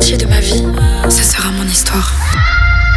moitié de ma vie, ça sera mon histoire.